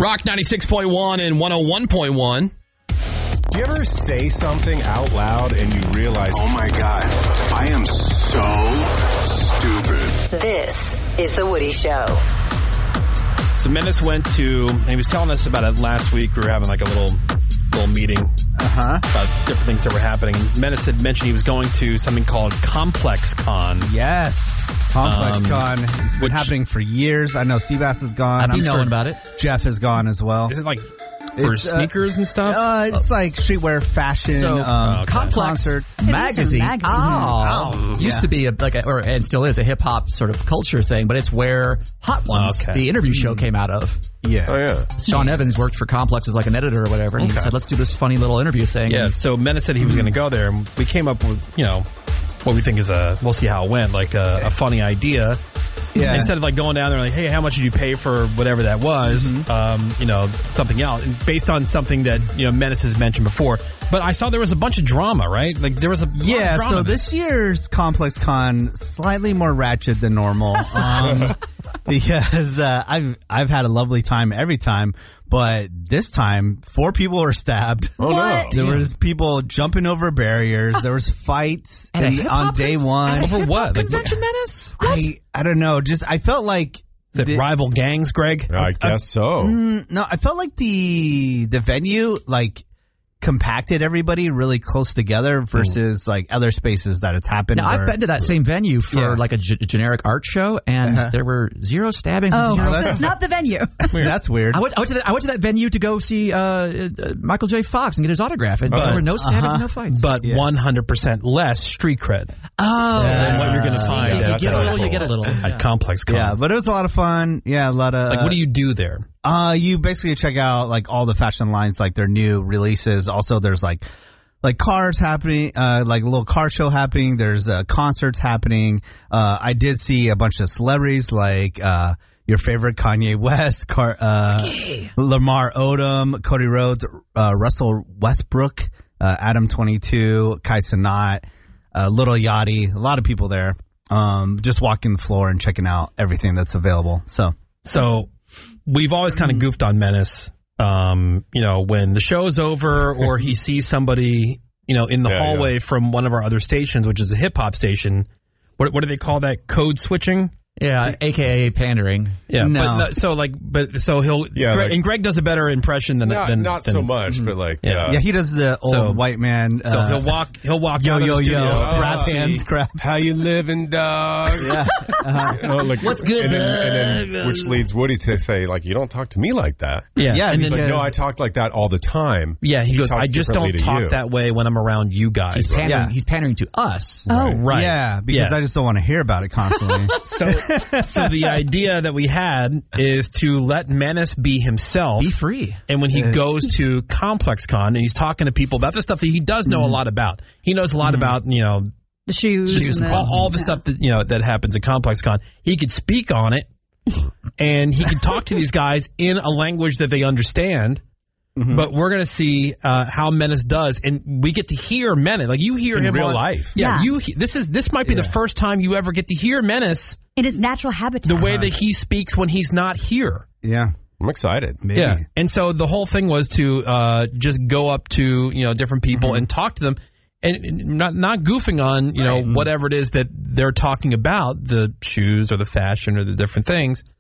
Rock 96.1 and 101.1. Do you ever say something out loud and you realize, oh my God, I am so stupid? This is The Woody Show. So Menace went to, and he was telling us about it last week. We were having like a little meeting about different things that were happening. Menace had mentioned he was going to something called Complex Con. Yes. Complex Con has been happening for years. I know Seabass is gone. I've been knowing about it. Jeff is gone as well. Is it like for sneakers and stuff? It's like streetwear, fashion, Complex concerts. Magazine. Used to be and still is a hip hop sort of culture thing, but it's where Hot Ones, the interview show, came out of. Yeah. oh yeah, Sean Evans worked for Complex as like an editor or whatever, and he said, let's do this funny little interview thing. Yeah, so Menace said he was going to go there, and we came up with, what we think is we'll see how it went, like a funny idea. Yeah. Instead of like going down there like, hey, how much did you pay for whatever that was? Something else, and based on something that Menace has mentioned before. But I saw there was a bunch of drama, right? Like there was a lot of drama. So this year's Complex Con slightly more ratchet than normal, because I've had a lovely time every time. But this time, 4 people were stabbed. Oh, no. There was people jumping over barriers. There was fights on day one. Over what? Convention Menace? I don't know. Just I felt like is it rival gangs, Greg? I guess so. No, I felt like the venue compacted everybody really close together versus like other spaces that it's happened. Now, I've been to that same venue for like a generic art show, and there were 0 stabbings. Oh, so it's not the venue. That's weird. I went to that venue to go see Michael J. Fox and get his autograph, and there were no stabbings, no fights. But 100% less street cred than what you're going to find. You get a little at Complex Con. Yeah, but it was a lot of fun. Yeah, a lot of what do you do there? You basically check out like all the fashion lines, like their new releases. Also, there's like cars happening, like a little car show happening. There's concerts happening. I did see a bunch of celebrities like your favorite Kanye West, Lamar Odom, Cody Rhodes, Russell Westbrook, Adam 22, Kai Cenat, Lil Yachty. A lot of people there. Just walking the floor and checking out everything that's available. So. We've always kind of goofed on Menace, when the show's over or he sees somebody, in the hallway from one of our other stations, which is a hip hop station. What do they call that? Code switching? Yeah, AKA pandering. Yeah, no. So he'll. And Greg does a better impression than so much, but like he does the old white man. So he'll walk yo out of the studio. rap hands crap. How you living, dog? Yeah. What's good? And then which leads Woody to say like, you don't talk to me like that. Yeah. And he's like, no, I talk like that all the time. Yeah, he goes, I just don't talk that way when I'm around you guys. He's pandering to us. Oh, right. Yeah, because I just don't want to hear about it constantly. So the idea that we had is to let Menace be himself. Be free. And when he goes to Complex Con and he's talking to people about the stuff that he does know a lot about. He knows a lot about, the shoes and all the stuff that, that happens at Complex Con. He could speak on it and he could talk to these guys in a language that they understand. But we're going to see how Menace does, and we get to hear Menace. Like you hear in him real on, life. Yeah, this might be the first time you ever get to hear Menace in his natural habitat. The way that he speaks when he's not here. Yeah. I'm excited. Maybe. Yeah. And so the whole thing was to just go up to, different people and talk to them and not goofing on, whatever it is that they're talking about, the shoes or the fashion or the different things.